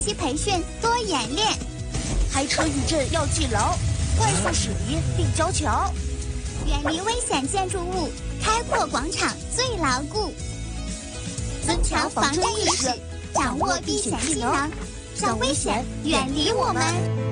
期培训多演练。 开车遇阵要记牢，快速驶离立交桥。 远离危险建筑物，开阔广场最牢固。增强防震意识，掌握避险技能，让危险远离我们。